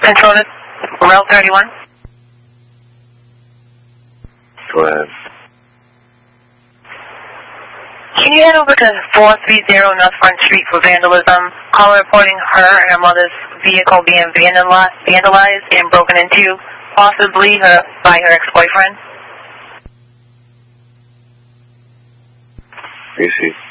Control it. Route 31. Go ahead. Can you head over to 430 North Front Street for vandalism? Caller reporting her and her mother's vehicle being vandalized and broken into, possibly by her ex-boyfriend. You see.